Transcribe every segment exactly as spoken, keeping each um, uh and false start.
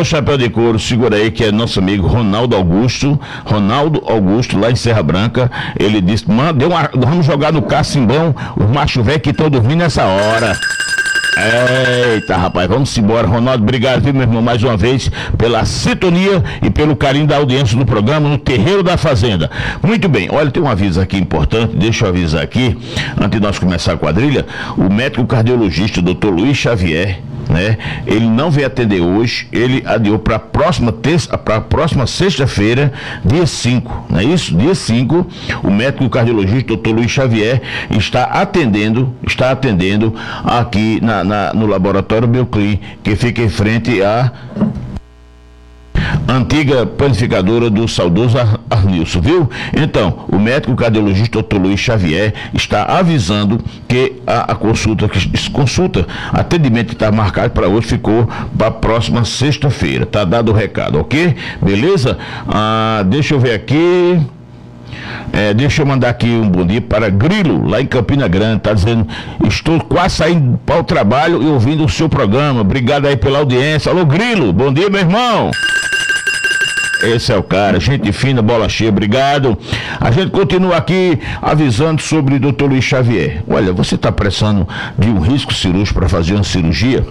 Ô, chapéu de couro, segura aí que é nosso amigo Ronaldo Augusto, Ronaldo Augusto, lá em Serra Branca. Ele disse, mano, deu uma, vamos jogar no cacimbão, os machos velhos que estão dormindo nessa hora. Eita, rapaz, vamos embora. Ronaldo, obrigado, viu, meu irmão, mais uma vez, pela sintonia e pelo carinho da audiência do programa no Terreiro da Fazenda. Muito bem, olha, tem um aviso aqui importante, deixa eu avisar aqui, antes de nós começar a quadrilha, o médico cardiologista, doutor Luiz Xavier, né? Ele não veio atender hoje, ele adiou para a próxima terça, para a próxima sexta-feira, dia cinco, não é isso? Dia cinco, o médico cardiologista doutor Luiz Xavier está atendendo, está atendendo aqui na, na, no laboratório Bioclin, que fica em frente à antiga panificadora do saudoso Arnilson, viu? Então, o médico cardiologista doutor Luiz Xavier está avisando que a, a consulta, que consulta, atendimento que está marcado para hoje ficou para a próxima sexta-feira. Tá dado o recado, ok? Beleza? Ah, deixa eu ver aqui. É, deixa eu mandar aqui um bom dia para Grilo, lá em Campina Grande, tá dizendo, estou quase saindo para o trabalho e ouvindo o seu programa, obrigado aí pela audiência. Alô, Grilo, bom dia, meu irmão. Esse é o cara, gente fina, bola cheia, obrigado. A gente continua aqui avisando sobre o doutor Luiz Xavier. Olha, você está precisando de um risco cirúrgico para fazer uma cirurgia?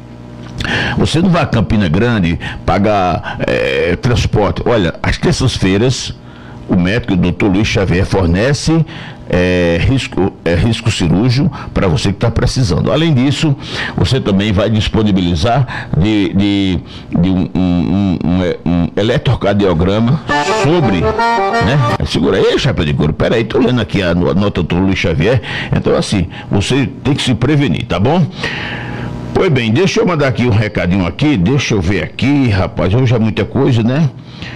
Você não vai a Campina Grande pagar é, transporte. Olha, às terças-feiras, o médico, o doutor Luiz Xavier, fornece é, risco, é, risco cirúrgico para você que está precisando. Além disso, você também vai disponibilizar de, de, de um, um, um, um eletrocardiograma sobre, né? Segura aí, chapéu de couro. Peraí, tô lendo aqui a nota do doutor Luiz Xavier. Então, assim, você tem que se prevenir, tá bom? Pois bem, deixa eu mandar aqui um recadinho aqui, deixa eu ver aqui, rapaz, hoje é muita coisa, né?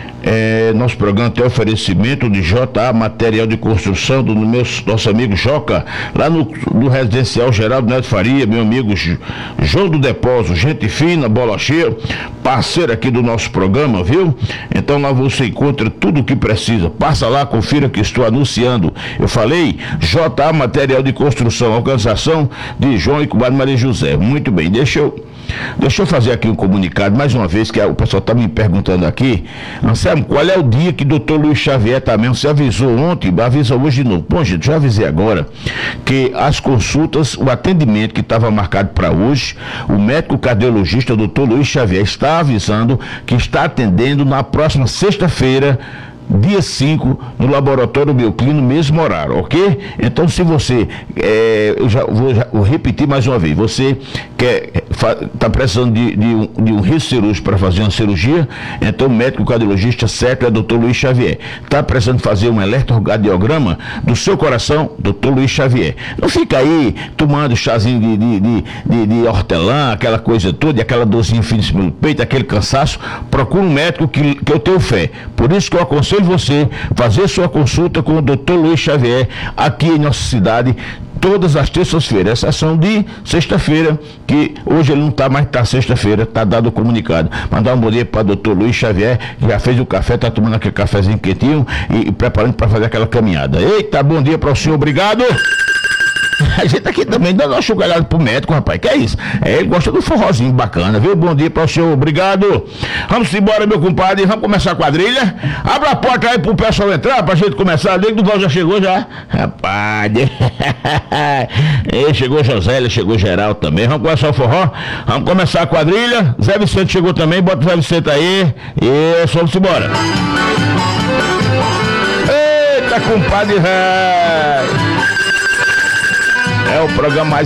É, nosso programa tem oferecimento de J A Material de Construção do meu, nosso amigo Joca, lá no, no Residencial Geraldo Neto Faria, meu amigo João do Depósito, gente fina, bola cheia, parceiro aqui do nosso programa, viu? Então lá você encontra tudo o que precisa, passa lá, confira que estou anunciando. Eu falei, J A Material de Construção, organização de João e Comadre Maria José. Muito bem, deixa eu Deixa eu fazer aqui um comunicado, mais uma vez, que o pessoal está me perguntando aqui, Anselmo, qual é o dia que o doutor Luiz Xavier está mesmo? Você avisou ontem, avisa hoje de novo. Bom, gente, já avisei agora que as consultas, o atendimento que estava marcado para hoje, o médico cardiologista doutor Luiz Xavier está avisando que está atendendo na próxima sexta-feira, dia cinco, no laboratório Bioclin, no mesmo horário, ok? Então, se você, é, eu já vou, já vou repetir mais uma vez, você quer, está precisando de, de, um, de um risco cirúrgico para fazer uma cirurgia, então o médico cardiologista certo é doutor Luiz Xavier. Está precisando fazer um eletrocardiograma do seu coração, doutor Luiz Xavier. Não fica aí tomando chazinho de, de, de, de, de hortelã, aquela coisa toda, aquela dorzinha fina em cima do peito, aquele cansaço. Procura um médico que, que eu tenho fé. Por isso que eu aconselho você fazer sua consulta com o doutor Luiz Xavier aqui em nossa cidade todas as terças-feiras, exceção de sexta-feira, que hoje ele não está mais, está sexta-feira, está dado o comunicado. Mandar um bom dia para o doutor Luiz Xavier, que já fez o café, está tomando aquele cafezinho quentinho e, e preparando para fazer aquela caminhada. Eita, bom dia para o senhor, obrigado! A gente aqui também dá uma chugalhada pro médico, rapaz, que é isso? É, ele gosta do forrozinho bacana, viu? Bom dia para o senhor, obrigado. Vamos embora, meu compadre, vamos começar a quadrilha. Abra a porta aí pro pessoal entrar, pra gente começar. Liga do Val já chegou já. Rapaz, e chegou Josélia, chegou Geraldo também. Vamos começar o forró, vamos começar a quadrilha. Zé Vicente chegou também, bota o Zé Vicente aí. E vamos embora. Eita, compadre, velho. É o programa mais